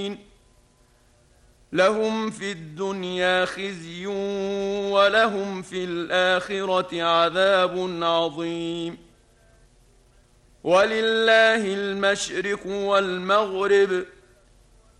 لهم في الدنيا خزي ولهم في الآخرة عذاب عظيم. ولله المشرق والمغرب